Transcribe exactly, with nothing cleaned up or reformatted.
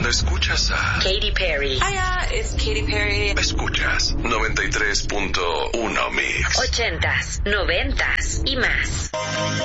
Escuchas a Katy Perry. Hiya, it's Katy Perry. Escuchas noventa y tres punto uno Mix. Ochentas, noventas y más.